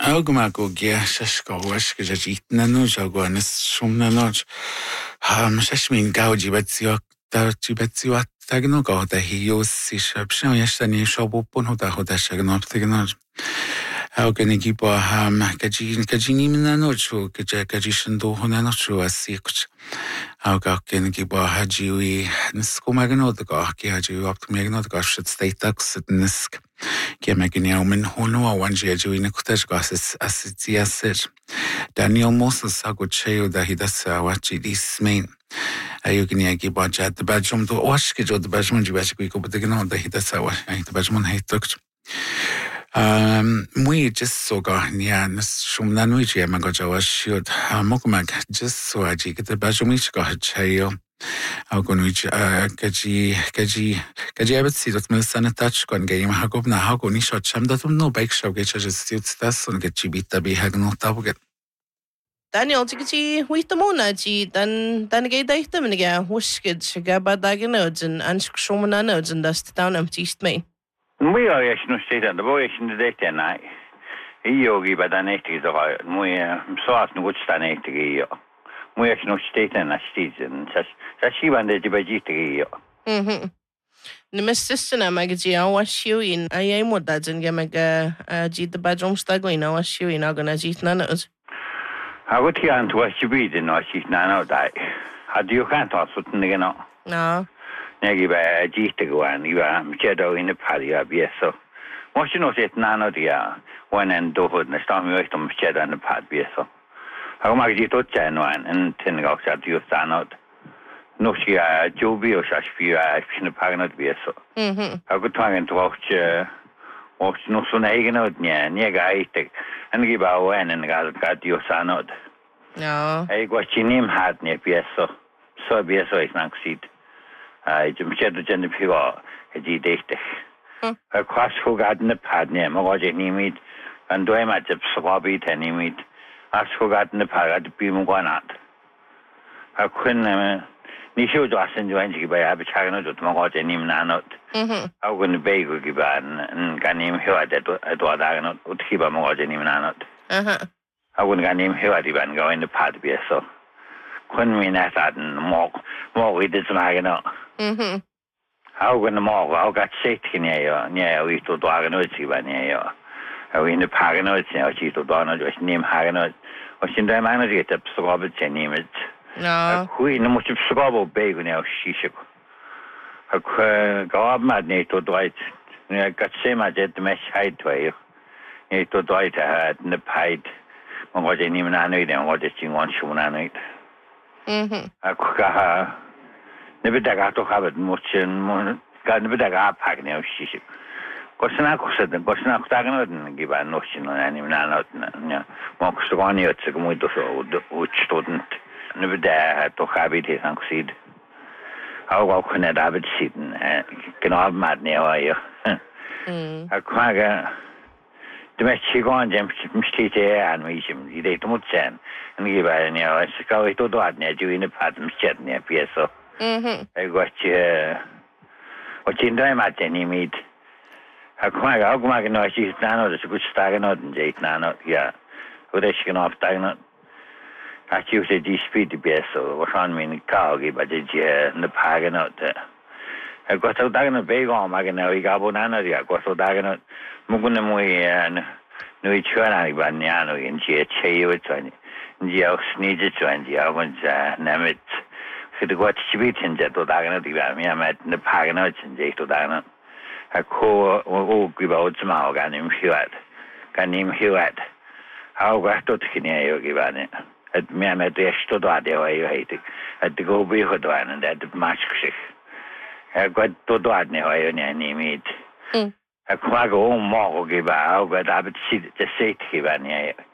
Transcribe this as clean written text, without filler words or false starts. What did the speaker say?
Augumago gia shashka washka jajitna no jaguanis shumna noj. Shashmin gauji betsiwa tagno gauda hios si shabshan yashtani shabopon hoda shagnop tignoj. Auganigi ba kajini minanochu kajishando honanochu asikuch. Auganigi ba hajiwi niskomagnodaga ki hajiwi optimagnodaga shit state tax nisk. Gemegin min hono wanji ajuwi nikutaj gas asitiasir. Daniel Moses agucheo da hidasa wachi dismain. Ayugni ba jad the bedroom to washki jo the bedroom jibashki ko betegno da hidasa wa the bedroom heituk. We just soga nia shumna nuiji magaja washud mokmag just so aji get the bedroom ich go chayo. Augonuich kaji abet si dot milsana touch kon game hagob na hagoni shot sham datum no bike show get just tas on get chibita be hag no tabuget. Daniel, ti wyth mona ti dan gei daith am nige wysgyd gaba dag yn yd yn ansk siomna yd yn dast down am tist mein. Mwy o eich nhw sydd yn dweud eich nhw dweud yna. I ogi bad an eich gyda fo. Mwy soas nhw gwrs dan eich i o. Mwy eich nhw sydd yna sydd yn. Sa si fan dweud i bad eich i o. Nymys sysyn am ag ti a wasio un a ei mwdad yn gemeg gyd y badrom stagwyn a wasio un ag yna gyd na nyd. Ag o ti an tu eich i byd yn o sydd na nod ai. A diwch an to swt yn ygyn o. Na. Negi ba jiste gwan iba mchedo in the party abieso. Moshi no set nano dia one and dohod na stami oito mchedo in the pad bieso. Ako magjito chanwan and tinga sa dio sanot. No si jobi o sa spira fina pagnot bieso. Ako twangen to och no so negenot nya gaite. And giba wan and ga dio sanot. No. Ay gwachinim hat ne bieso. So bieso is nanksit. Mchedo jen pigo di deitech. Kwas fugad na pad ne magaje nimit and doy ma jeb swabi tenimit as fugad na pad bi mo gwanat. Kun ni sho do asen jo anji ba ab chagno jo magaje nim nanot. Gun bego giban ganim hewa de do daganot uthiba magaje nim nanot. Gun ganim hewa di ban go in the pad bi so. Kun mi na saden mo we dit magano. How when the mall, I got sick in here, we to Doganochi by near you. In the Paganoch, she to Donald was named Haganot, or she didn't manage to get up Robert and name it. No. Who in the most obscure bag now she should go up mad to Dwight. I got same as at the mesh height to you. To Dwight I had in the pipe. What I even know them, what she wants to night. I could never dag to have it much and never dag pack now she. Kosnak said the Kosnak Taganot and give a notion on any not Moksogani at Seguito, which student never dare to have it his seed. How can I have it sitting? Can have mad near you? A quagga. The Mexican James Mistake and Mission, he did much and give a near a scout to do it near you in a pattern chat near PSO. I got what in time at any meet. A quite outmark no, she's nano, it's a good stagnant and jate nano, yeah. What is she can off stagnant? I choose a G speed to be so, was on me in the car, but it's in the paganot. I got so dagnant big on Magano, Gabonana, I got so dagnant Mugunamui and Nui Chana, Banyano, and G.H.A. with 20. Geo sneezed to and the ovens, Namit. The what Chibitin jet to Dagan, I met the Paganoch and J to Dana. A co give out some ganim Hewitt. How got to Kineo given it. At me, I met the Estoda, you hate it. At the go be Hodwan and at the Mashkik. I got to Dwadne, I name it. A quago more give out, but I would see the state given here.